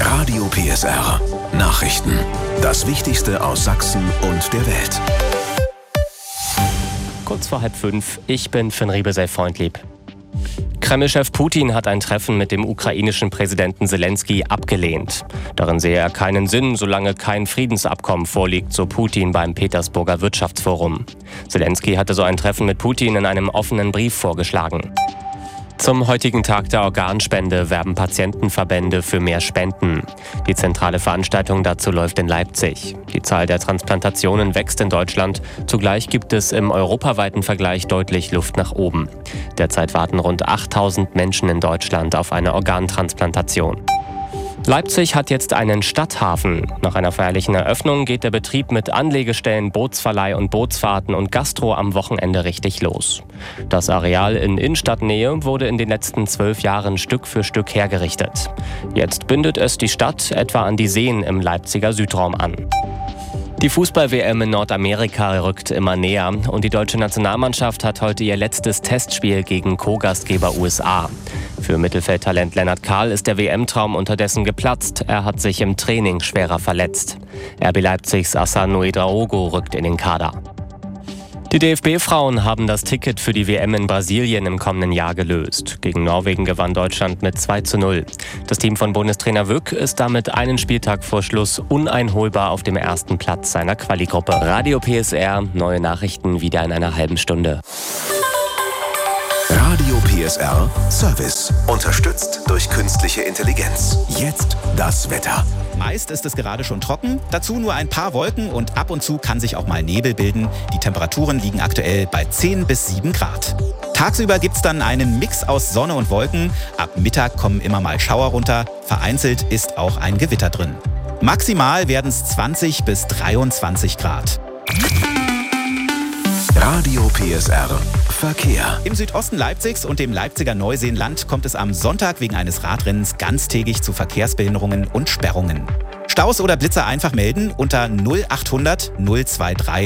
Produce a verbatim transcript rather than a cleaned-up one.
Radio P S R. Nachrichten. Das Wichtigste aus Sachsen und der Welt. Kurz vor halb fünf, ich bin Finn Riebesell-Freundlieb. Kreml-Chef Putin hat ein Treffen mit dem ukrainischen Präsidenten Zelensky abgelehnt. Darin sehe er keinen Sinn, solange kein Friedensabkommen vorliegt, so Putin beim Petersburger Wirtschaftsforum. Zelensky hatte so ein Treffen mit Putin in einem offenen Brief vorgeschlagen. Zum heutigen Tag der Organspende werben Patientenverbände für mehr Spenden. Die zentrale Veranstaltung dazu läuft in Leipzig. Die Zahl der Transplantationen wächst in Deutschland. Zugleich gibt es im europaweiten Vergleich deutlich Luft nach oben. Derzeit warten rund achttausend Menschen in Deutschland auf eine Organtransplantation. Leipzig hat jetzt einen Stadthafen. Nach einer feierlichen Eröffnung geht der Betrieb mit Anlegestellen, Bootsverleih und Bootsfahrten und Gastro am Wochenende richtig los. Das Areal in Innenstadtnähe wurde in den letzten zwölf Jahren Stück für Stück hergerichtet. Jetzt bindet es die Stadt etwa an die Seen im Leipziger Südraum an. Die Fußball-W M in Nordamerika rückt immer näher und die deutsche Nationalmannschaft hat heute ihr letztes Testspiel gegen Co-Gastgeber U S A. Für Mittelfeldtalent Lennart Kahl ist der W M-Traum unterdessen geplatzt. Er hat sich im Training schwerer verletzt. R B Leipzigs Hassan Ouedraogo rückt in den Kader. Die D F B-Frauen haben das Ticket für die W M in Brasilien im kommenden Jahr gelöst. Gegen Norwegen gewann Deutschland mit zwei zu null. Das Team von Bundestrainer Wück ist damit einen Spieltag vor Schluss uneinholbar auf dem ersten Platz seiner Quali-Gruppe. Radio P S R, neue Nachrichten wieder in einer halben Stunde. Radio P S R Service. Unterstützt durch künstliche Intelligenz. Jetzt das Wetter. Meist ist es gerade schon trocken, dazu nur ein paar Wolken und ab und zu kann sich auch mal Nebel bilden. Die Temperaturen liegen aktuell bei zehn bis sieben Grad. Tagsüber gibt es dann einen Mix aus Sonne und Wolken. Ab Mittag kommen immer mal Schauer runter. Vereinzelt ist auch ein Gewitter drin. Maximal werden es zwanzig bis dreiundzwanzig Grad. Radio P S R Verkehr. Im Südosten Leipzigs und dem Leipziger Neuseenland kommt es am Sonntag wegen eines Radrennens ganztägig zu Verkehrsbehinderungen und Sperrungen. Staus oder Blitzer einfach melden unter null achthundert null drei drei